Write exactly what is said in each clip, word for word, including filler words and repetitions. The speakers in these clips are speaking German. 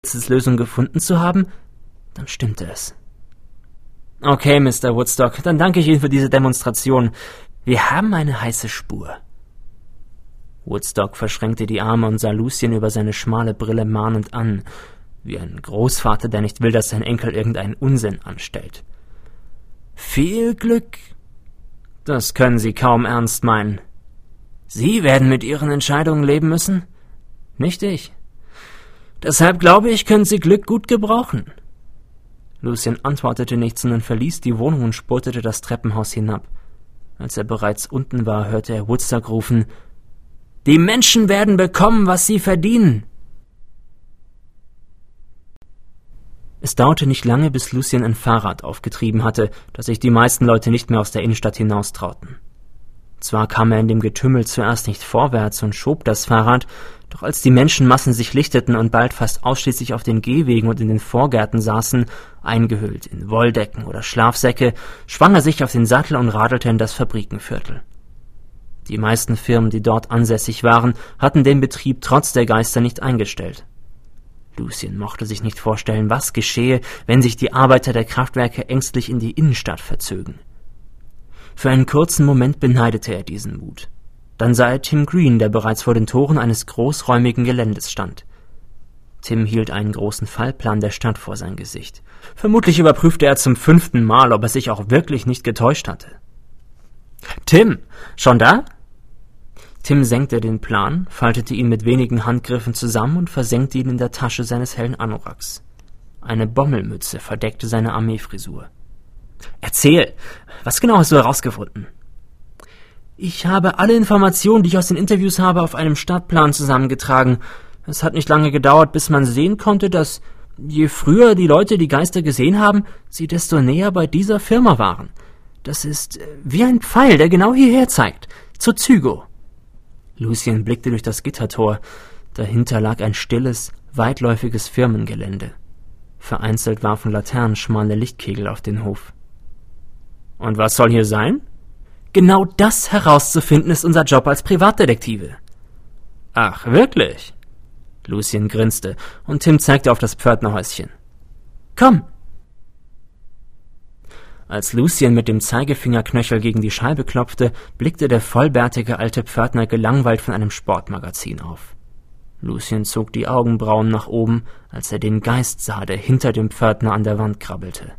Lösung gefunden zu haben, dann stimmte es. Okay, Mister Woodstock, dann danke ich Ihnen für diese Demonstration. Wir haben eine heiße Spur. Woodstock verschränkte die Arme und sah Lucien über seine schmale Brille mahnend an, wie ein Großvater, der nicht will, dass sein Enkel irgendeinen Unsinn anstellt. Viel Glück. Das können Sie kaum ernst meinen. Sie werden mit Ihren Entscheidungen leben müssen? Nicht ich. Deshalb glaube ich, können Sie Glück gut gebrauchen. Lucien antwortete nichts, sondern verließ die Wohnung und spurtete das Treppenhaus hinab. Als er bereits unten war, hörte er Woodstock rufen: »Die Menschen werden bekommen, was sie verdienen!« Es dauerte nicht lange, bis Lucien ein Fahrrad aufgetrieben hatte, dass sich die meisten Leute nicht mehr aus der Innenstadt hinaus trauten. Zwar kam er in dem Getümmel zuerst nicht vorwärts und schob das Fahrrad, doch als die Menschenmassen sich lichteten und bald fast ausschließlich auf den Gehwegen und in den Vorgärten saßen, eingehüllt in Wolldecken oder Schlafsäcke, schwang er sich auf den Sattel und radelte in das Fabrikenviertel. Die meisten Firmen, die dort ansässig waren, hatten den Betrieb trotz der Geister nicht eingestellt. Lucien mochte sich nicht vorstellen, was geschehe, wenn sich die Arbeiter der Kraftwerke ängstlich in die Innenstadt verzögen. Für einen kurzen Moment beneidete er diesen Mut. Dann sah er Tim Green, der bereits vor den Toren eines großräumigen Geländes stand. Tim hielt einen großen Fallplan der Stadt vor sein Gesicht. Vermutlich überprüfte er zum fünften Mal, ob er sich auch wirklich nicht getäuscht hatte. »Tim, schon da?« Tim senkte den Plan, faltete ihn mit wenigen Handgriffen zusammen und versenkte ihn in der Tasche seines hellen Anoraks. Eine Bommelmütze verdeckte seine Armeefrisur. »Erzähl, was genau hast du herausgefunden?« »Ich habe alle Informationen, die ich aus den Interviews habe, auf einem Stadtplan zusammengetragen. Es hat nicht lange gedauert, bis man sehen konnte, dass je früher die Leute die Geister gesehen haben, sie desto näher bei dieser Firma waren. Das ist wie ein Pfeil, der genau hierher zeigt, zu Zygo.« Lucien blickte durch das Gittertor. Dahinter lag ein stilles, weitläufiges Firmengelände. Vereinzelt warfen Laternen schmale Lichtkegel auf den Hof. »Und was soll hier sein?« »Genau das herauszufinden ist unser Job als Privatdetektive.« »Ach, wirklich?« Lucien grinste, und Tim zeigte auf das Pförtnerhäuschen. »Komm!« Als Lucien mit dem Zeigefingerknöchel gegen die Scheibe klopfte, blickte der vollbärtige alte Pförtner gelangweilt von einem Sportmagazin auf. Lucien zog die Augenbrauen nach oben, als er den Geist sah, der hinter dem Pförtner an der Wand krabbelte.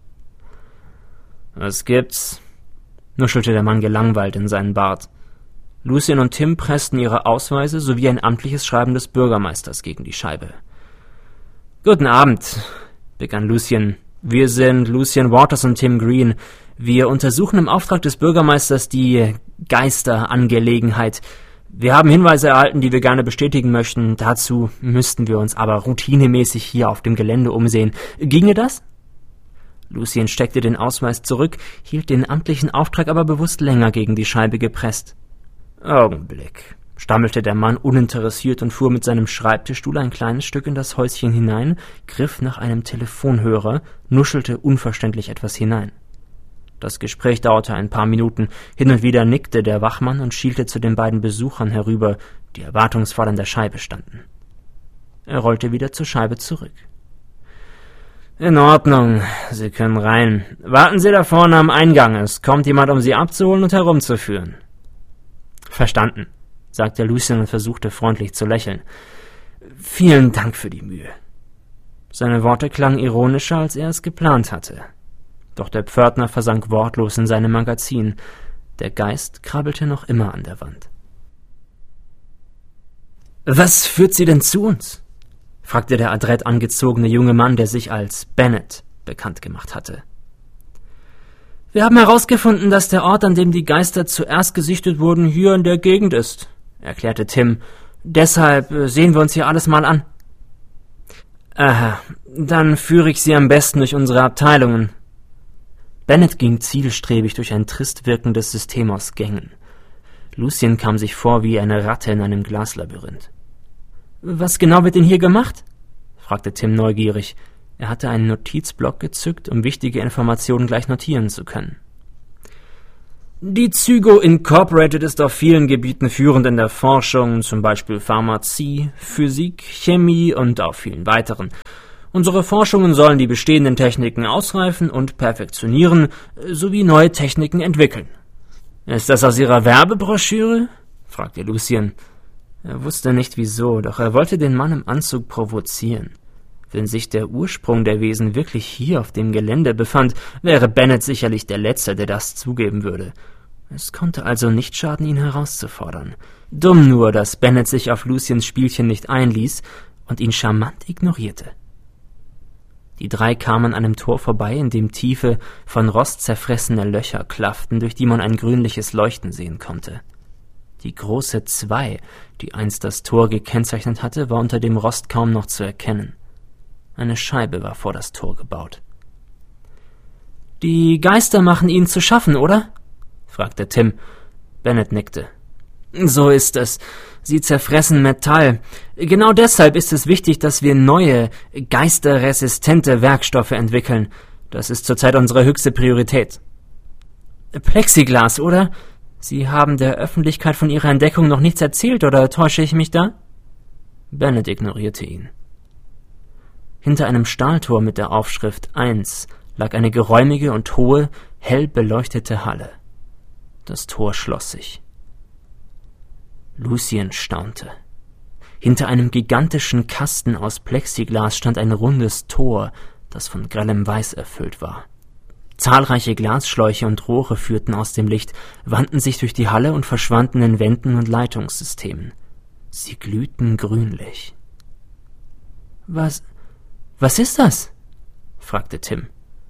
»Was gibt's?« nuschelte der Mann gelangweilt in seinen Bart. Lucien und Tim pressten ihre Ausweise sowie ein amtliches Schreiben des Bürgermeisters gegen die Scheibe. »Guten Abend«, begann Lucien. »Wir sind Lucien Waters und Tim Green. Wir untersuchen im Auftrag des Bürgermeisters die Geisterangelegenheit. Wir haben Hinweise erhalten, die wir gerne bestätigen möchten. Dazu müssten wir uns aber routinemäßig hier auf dem Gelände umsehen. Ginge das?« Lucien steckte den Ausweis zurück, hielt den amtlichen Auftrag aber bewusst länger gegen die Scheibe gepresst. »Augenblick«, stammelte der Mann uninteressiert und fuhr mit seinem Schreibtischstuhl ein kleines Stück in das Häuschen hinein, griff nach einem Telefonhörer, nuschelte unverständlich etwas hinein. Das Gespräch dauerte ein paar Minuten. Hin und wieder nickte der Wachmann und schielte zu den beiden Besuchern herüber, die erwartungsvoll an der Scheibe standen. Er rollte wieder zur Scheibe zurück. »In Ordnung, Sie können rein. Warten Sie da vorne am Eingang, es kommt jemand, um Sie abzuholen und herumzuführen.« »Verstanden«, sagte Lucien und versuchte freundlich zu lächeln. »Vielen Dank für die Mühe.« Seine Worte klangen ironischer, als er es geplant hatte. Doch der Pförtner versank wortlos in seinem Magazin. Der Geist krabbelte noch immer an der Wand. »Was führt Sie denn zu uns?« fragte der adrett angezogene junge Mann, der sich als Bennett bekannt gemacht hatte. »Wir haben herausgefunden, dass der Ort, an dem die Geister zuerst gesichtet wurden, hier in der Gegend ist«, erklärte Tim. »Deshalb sehen wir uns hier alles mal an.« »Aha, dann führe ich Sie am besten durch unsere Abteilungen.« Bennett ging zielstrebig durch ein trist wirkendes System aus Gängen. Lucien kam sich vor wie eine Ratte in einem Glaslabyrinth. »Was genau wird denn hier gemacht?« fragte Tim neugierig. Er hatte einen Notizblock gezückt, um wichtige Informationen gleich notieren zu können. Die Zygo Incorporated ist auf vielen Gebieten führend in der Forschung, zum Beispiel Pharmazie, Physik, Chemie und auf vielen weiteren. Unsere Forschungen sollen die bestehenden Techniken ausreifen und perfektionieren, sowie neue Techniken entwickeln. »Ist das aus Ihrer Werbebroschüre?« fragte Lucien. Er wusste nicht wieso, doch er wollte den Mann im Anzug provozieren. Wenn sich der Ursprung der Wesen wirklich hier auf dem Gelände befand, wäre Bennett sicherlich der Letzte, der das zugeben würde. Es konnte also nicht schaden, ihn herauszufordern. Dumm nur, dass Bennett sich auf Luciens Spielchen nicht einließ und ihn charmant ignorierte. Die drei kamen an einem Tor vorbei, in dem tiefe, von Rost zerfressene Löcher klafften, durch die man ein grünliches Leuchten sehen konnte. Die große Zwei, die einst das Tor gekennzeichnet hatte, war unter dem Rost kaum noch zu erkennen. Eine Scheibe war vor das Tor gebaut. »Die Geister machen Ihnen zu schaffen, oder?« fragte Tim. Bennett nickte. »So ist es. Sie zerfressen Metall. Genau deshalb ist es wichtig, dass wir neue, geisterresistente Werkstoffe entwickeln. Das ist zurzeit unsere höchste Priorität.« »Plexiglas, oder? Sie haben der Öffentlichkeit von Ihrer Entdeckung noch nichts erzählt, oder täusche ich mich da?« Bennett ignorierte ihn. Hinter einem Stahltor mit der Aufschrift eins lag eine geräumige und hohe, hell beleuchtete Halle. Das Tor schloss sich. Lucien staunte. Hinter einem gigantischen Kasten aus Plexiglas stand ein rundes Tor, das von grellem Weiß erfüllt war. Zahlreiche Glasschläuche und Rohre führten aus dem Licht, wandten sich durch die Halle und verschwanden in Wänden und Leitungssystemen. Sie glühten grünlich. »Was, was ist das?« fragte Tim.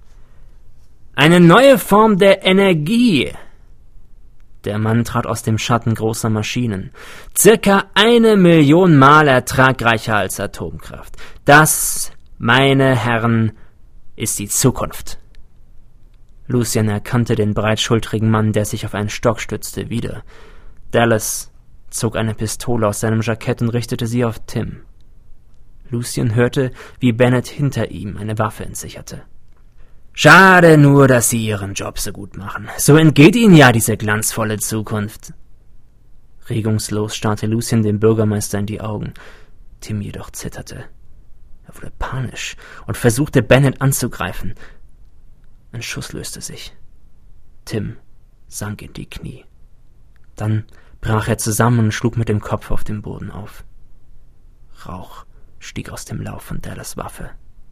»Eine neue Form der Energie.« Der Mann trat aus dem Schatten großer Maschinen. »Circa eine Million Mal ertragreicher als Atomkraft. Das, meine Herren, ist die Zukunft.« Lucien erkannte den breitschultrigen Mann, der sich auf einen Stock stützte, wieder. Dallas zog eine Pistole aus seinem Jackett und richtete sie auf Tim. Lucien hörte, wie Bennett hinter ihm eine Waffe entsicherte. »Schade nur, dass Sie Ihren Job so gut machen. So entgeht Ihnen ja diese glanzvolle Zukunft.« Regungslos starrte Lucien dem Bürgermeister in die Augen. Tim jedoch zitterte. Er wurde panisch und versuchte, Bennett anzugreifen. Ein Schuss löste sich. Tim sank in die Knie. Dann brach er zusammen und schlug mit dem Kopf auf den Boden auf. Rauch stieg aus dem Lauf von Dallas' Waffe.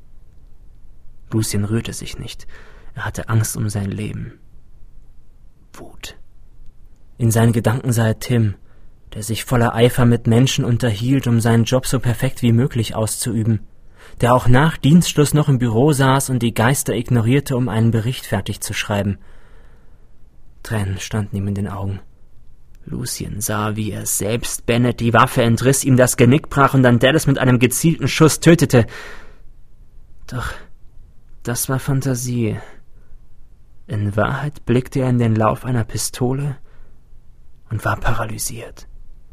Lucien rührte sich nicht. Er hatte Angst um sein Leben. Wut. In seinen Gedanken sah er Tim, der sich voller Eifer mit Menschen unterhielt, um seinen Job so perfekt wie möglich auszuüben, der auch nach Dienstschluss noch im Büro saß und die Geister ignorierte, um einen Bericht fertig zu schreiben. Tränen standen ihm in den Augen. Lucien sah, wie er selbst Bennett die Waffe entriss, ihm das Genick brach und dann Dallas mit einem gezielten Schuss tötete. Doch das war Fantasie. In Wahrheit blickte er in den Lauf einer Pistole und war paralysiert.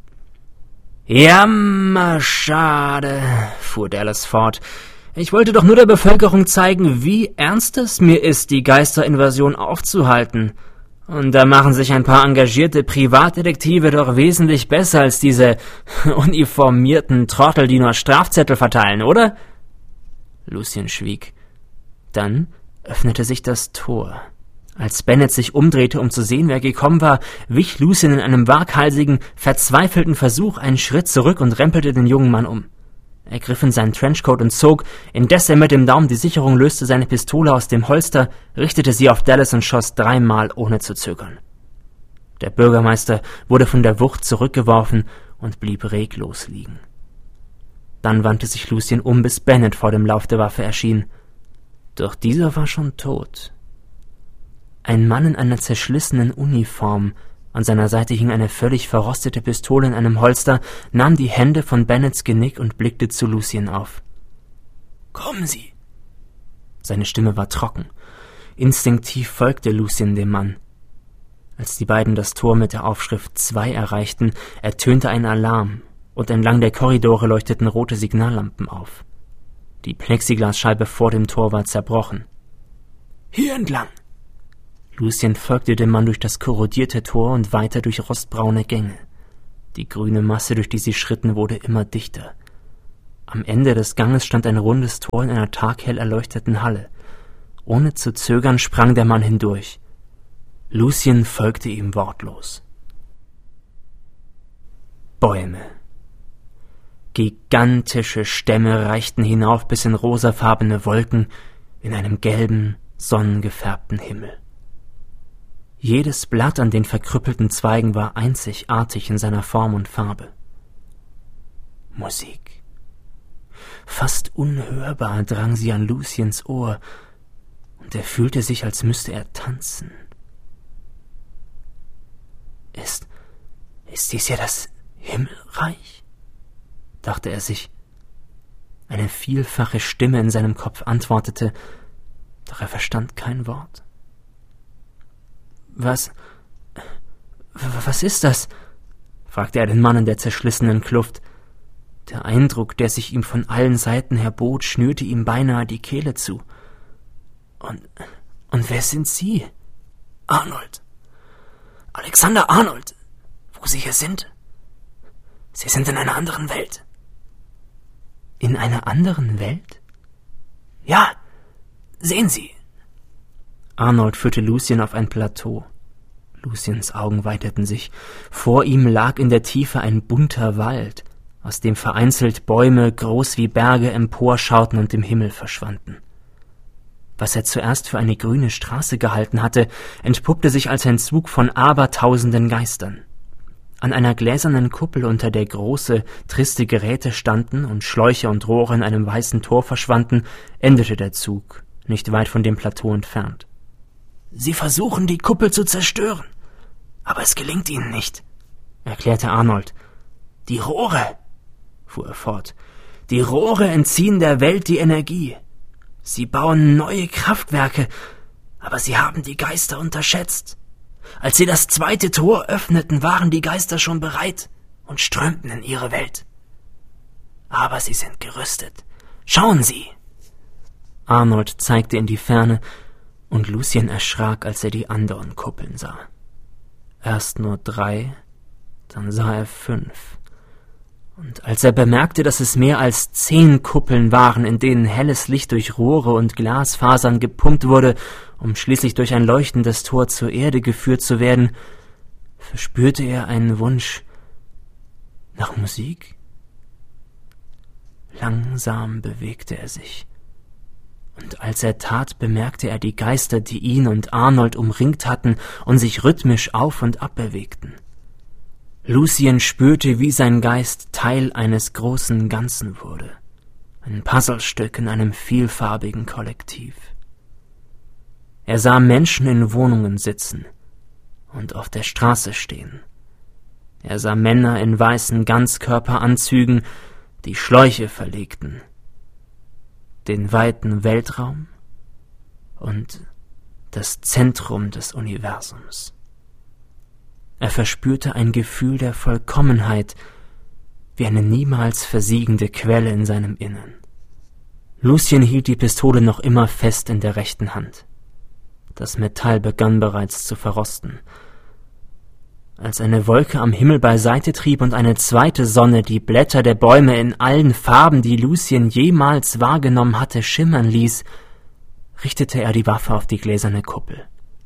»Jammerschade«, fuhr Dallas fort. »Ich wollte doch nur der Bevölkerung zeigen, wie ernst es mir ist, die Geisterinvasion aufzuhalten. Und da machen sich ein paar engagierte Privatdetektive doch wesentlich besser als diese uniformierten Trottel, die nur Strafzettel verteilen, oder?« Lucien schwieg. Dann öffnete sich das Tor. Als Bennett sich umdrehte, um zu sehen, wer gekommen war, wich Lucien in einem waghalsigen, verzweifelten Versuch einen Schritt zurück und rempelte den jungen Mann um. Er griff in seinen Trenchcoat und zog, indes er mit dem Daumen die Sicherung löste, seine Pistole aus dem Holster, richtete sie auf Dallas und schoss dreimal, ohne zu zögern. Der Bürgermeister wurde von der Wucht zurückgeworfen und blieb reglos liegen. Dann wandte sich Lucien um, bis Bennett vor dem Lauf der Waffe erschien. Doch dieser war schon tot. Ein Mann in einer zerschlissenen Uniform, an seiner Seite hing eine völlig verrostete Pistole in einem Holster, nahm die Hände von Bennetts Genick und blickte zu Lucien auf. »Kommen Sie!« Seine Stimme war trocken. Instinktiv folgte Lucien dem Mann. Als die beiden das Tor mit der Aufschrift zwei erreichten, ertönte ein Alarm, und entlang der Korridore leuchteten rote Signallampen auf. Die Plexiglasscheibe vor dem Tor war zerbrochen. »Hier entlang!« Lucien folgte dem Mann durch das korrodierte Tor und weiter durch rostbraune Gänge. Die grüne Masse, durch die sie schritten, wurde immer dichter. Am Ende des Ganges stand ein rundes Tor in einer taghell erleuchteten Halle. Ohne zu zögern sprang der Mann hindurch. Lucien folgte ihm wortlos. Bäume. Gigantische Stämme reichten hinauf bis in rosafarbene Wolken in einem gelben, sonnengefärbten Himmel. Jedes Blatt an den verkrüppelten Zweigen war einzigartig in seiner Form und Farbe. Musik. Fast unhörbar drang sie an Luciens Ohr, und er fühlte sich, als müsste er tanzen. Ist, ist dies ja das Himmelreich? Dachte er sich. Eine vielfache Stimme in seinem Kopf antwortete, doch er verstand kein Wort. Was, was ist das? Fragte er den Mann in der zerschlissenen Kluft. Der Eindruck, der sich ihm von allen Seiten herbot, schnürte ihm beinahe die Kehle zu. Und, und wer sind Sie? Arnold. Alexander Arnold. Wo Sie hier sind? Sie sind in einer anderen Welt. In einer anderen Welt? Ja, sehen Sie. Arnold führte Lucien auf ein Plateau. Luciens Augen weiteten sich. Vor ihm lag in der Tiefe ein bunter Wald, aus dem vereinzelt Bäume, groß wie Berge, emporschauten und im Himmel verschwanden. Was er zuerst für eine grüne Straße gehalten hatte, entpuppte sich als ein Zug von abertausenden Geistern. An einer gläsernen Kuppel, unter der große, triste Geräte standen und Schläuche und Rohre in einem weißen Tor verschwanden, endete der Zug, nicht weit von dem Plateau entfernt. »Sie versuchen, die Kuppel zu zerstören, aber es gelingt ihnen nicht«, erklärte Arnold. »Die Rohre«, fuhr er fort, »die Rohre entziehen der Welt die Energie. Sie bauen neue Kraftwerke, aber sie haben die Geister unterschätzt. Als sie das zweite Tor öffneten, waren die Geister schon bereit und strömten in ihre Welt. Aber sie sind gerüstet. Schauen Sie!« Arnold zeigte in die Ferne, und Lucien erschrak, als er die anderen Kuppeln sah. Erst nur drei, dann sah er fünf. Und als er bemerkte, dass es mehr als zehn Kuppeln waren, in denen helles Licht durch Rohre und Glasfasern gepumpt wurde, um schließlich durch ein leuchtendes Tor zur Erde geführt zu werden, verspürte er einen Wunsch nach Musik. Langsam bewegte er sich. Und als er tat, bemerkte er die Geister, die ihn und Arnold umringt hatten und sich rhythmisch auf und ab bewegten. Lucien spürte, wie sein Geist Teil eines großen Ganzen wurde, ein Puzzlestück in einem vielfarbigen Kollektiv. Er sah Menschen in Wohnungen sitzen und auf der Straße stehen. Er sah Männer in weißen Ganzkörperanzügen, die Schläuche verlegten, den weiten Weltraum und das Zentrum des Universums. Er verspürte ein Gefühl der Vollkommenheit, wie eine niemals versiegende Quelle in seinem Innern. Lucien hielt die Pistole noch immer fest in der rechten Hand. Das Metall begann bereits zu verrosten. Als eine Wolke am Himmel beiseite trieb und eine zweite Sonne die Blätter der Bäume in allen Farben, die Lucien jemals wahrgenommen hatte, schimmern ließ, richtete er die Waffe auf die gläserne Kuppel.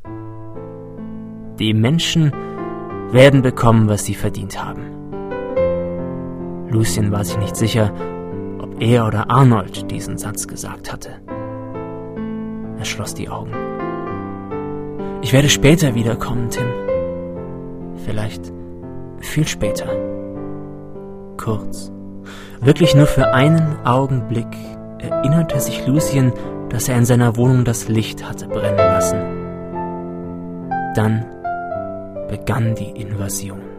Die Menschen werden bekommen, was sie verdient haben. Lucien war sich nicht sicher, ob er oder Arnold diesen Satz gesagt hatte. Er schloss die Augen. »Ich werde später wiederkommen, Tim. Vielleicht viel später. Kurz, wirklich nur für einen Augenblick erinnerte sich Lucien, dass er in seiner Wohnung das Licht hatte brennen lassen. Dann begann die Invasion.